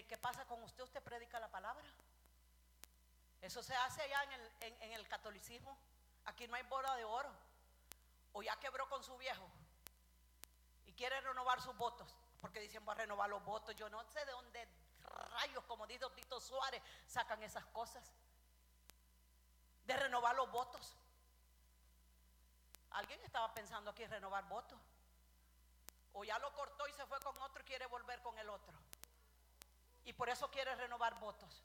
¿qué pasa con usted? ¿Usted predica la palabra? Eso se hace allá en el catolicismo. Aquí no hay boda de oro. O ya quebró con su viejo y quiere renovar sus votos, porque dicen voy a renovar los votos. Yo no sé de dónde rayos, como dice Tito Suárez, sacan esas cosas de renovar los votos. Alguien estaba pensando aquí en renovar votos, o ya lo cortó y se fue con otro y quiere volver con el otro, y por eso quiere renovar votos.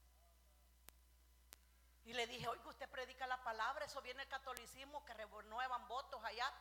Y le dije, oiga, usted predica la palabra, eso viene el catolicismo, que renuevan votos allá.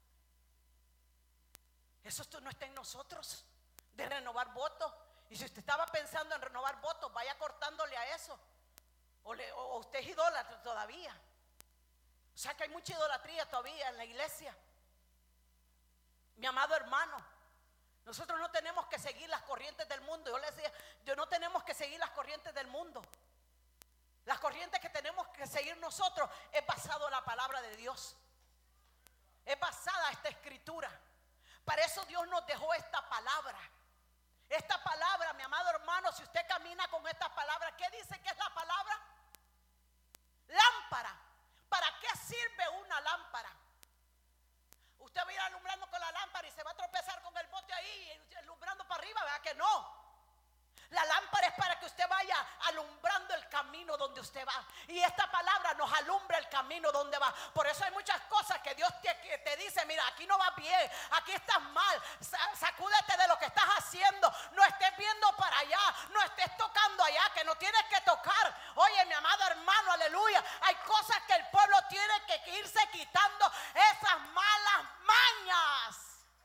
Eso no está en nosotros, de renovar votos. Y si usted estaba pensando en renovar votos, vaya cortándole a eso. O usted es idólatra todavía. O sea que hay mucha idolatría todavía en la iglesia. Mi amado hermano, nosotros no tenemos que seguir las corrientes del mundo. Yo le decía, no tenemos que seguir las corrientes del mundo. Las corrientes que tenemos que seguir nosotros es basado en la palabra de Dios. Es basada esta escritura. Para eso Dios nos dejó esta palabra. Esta palabra, mi amado hermano, si usted camina con esta palabra, ¿qué dice que es la palabra? Lámpara. ¿Para qué sirve una lámpara? Usted va a ir alumbrando con la lámpara y se va a tropezar con el bote ahí, alumbrando para arriba, ¿verdad que no? La lámpara es para que usted vaya alumbrando el camino donde usted va. Y esta palabra nos alumbra el camino donde va. Por eso hay muchas cosas que Dios te dice, mira, aquí no vas bien, aquí estás mal, sacúdete de lo que estás haciendo, no estés viendo para allá, no estés tocando allá, que no tienes que tocar. Oye, mi amado hermano, aleluya, hay cosas que el pueblo tiene que irse quitando, esas malas mañas.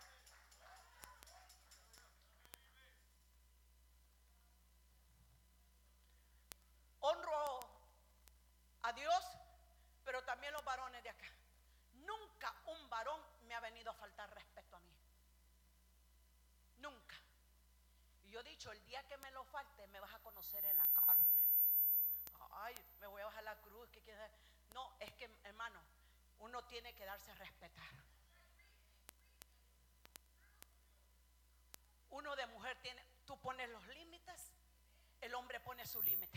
Honro a Dios, pero también los varones de acá. Nunca un varón me ha venido a faltar respeto a mí. Nunca. Y yo he dicho, el día que me lo falte, me vas a conocer en la carne. Ay, me voy a bajar la cruz. No, es que, hermano, uno tiene que darse a respetar. Uno de mujer tiene, tú pones los límites, el hombre pone su límite.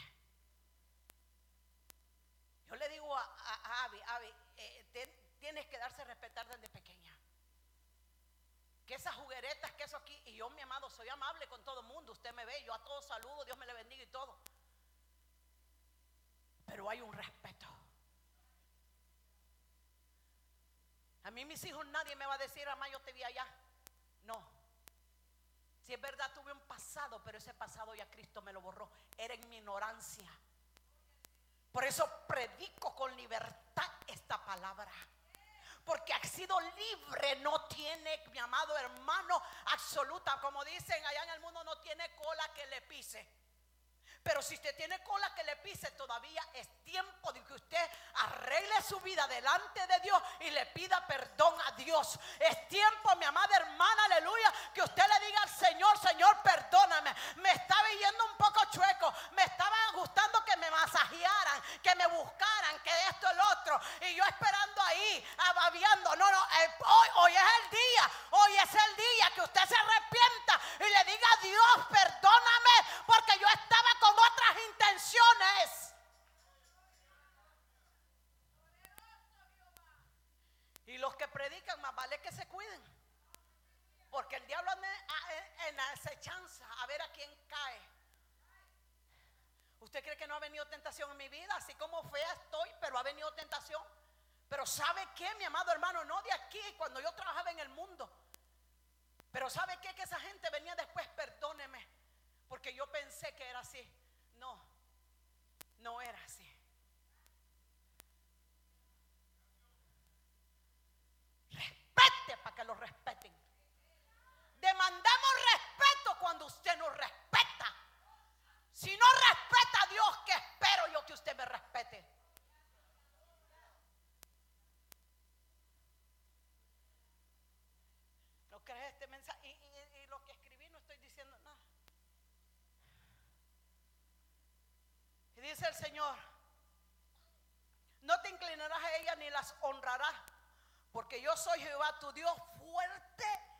Yo le digo a Abby, tienes que darse a respetar desde pequeña. Que esas jugueretas, que eso aquí, y yo, mi amado, soy amable con todo el mundo. Usted me ve, yo a todos saludo, Dios me le bendiga y todo. Pero hay un respeto. A mí mis hijos nadie me va a decir, mamá, yo te vi allá. No. Si es verdad, tuve un pasado, pero ese pasado ya Cristo me lo borró. Era en mi ignorancia. Por eso predico con libertad esta palabra. Porque ha sido libre, no tiene, mi amado hermano, absoluta. Como dicen allá en el mundo, no tiene cola que le pise. Pero si usted tiene cola que le pise, todavía es tiempo de que usted arregle su vida delante de Dios y le pida perdón a Dios. Es tiempo, mi amada hermana, aleluya, que usted le diga al Señor, Señor, perdóname. Me estaba yendo un poco chueco, me estaba gustando que me masajearan, que me buscaran, que esto, el otro. Y yo esperando ahí, ababiando. No, hoy es el día, hoy es el día que usted se arrepienta y le diga a Dios, perdóname, porque yo estaba con otras intenciones. Y los que predican, más vale que se cuiden, porque el diablo anda en acechanza a ver a quién cae. ¿Usted cree que no ha venido tentación en mi vida? Así como fea estoy, pero ha venido tentación. Pero ¿sabe qué, mi amado hermano? No de aquí, cuando yo trabajaba en el mundo. Pero ¿sabe qué? Que esa gente venía después, perdóneme, porque yo pensé que era así. No era así. Respete para que lo respeten. Demandamos respeto cuando usted nos respeta. Si no respeta a Dios, ¿qué espero yo que usted me respete? ¿No crees este mensaje? Y lo que escribí no estoy diciendo nada. Y dice el Señor, no te inclinarás a ellas ni las honrarás, porque yo soy Jehová tu Dios, fuerte